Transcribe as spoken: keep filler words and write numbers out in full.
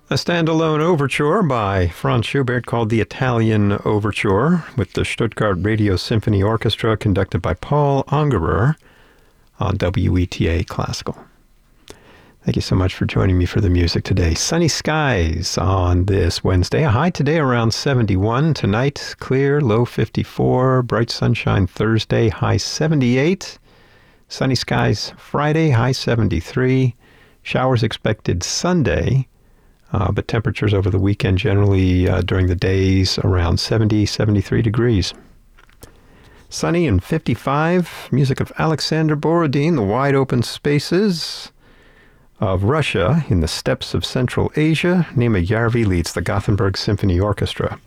A standalone overture by Franz Schubert called the Italian Overture with the Stuttgart Radio Symphony Orchestra conducted by Paul Ungerer on W E T A Classical. Thank you so much for joining me for the music today. Sunny skies on this Wednesday. A high today around seventy-one. Tonight, clear, low fifty-four. Bright sunshine Thursday, high seventy-eight. Sunny skies Friday, high seventy-three. Showers expected Sunday. Uh, but temperatures over the weekend generally uh, during the days around seventy, seventy-three degrees. Sunny and fifty-five. Music of Alexander Borodin, The Wide Open Spaces of Russia in the Steppes of Central Asia. Nima Yarvi leads the Gothenburg Symphony Orchestra.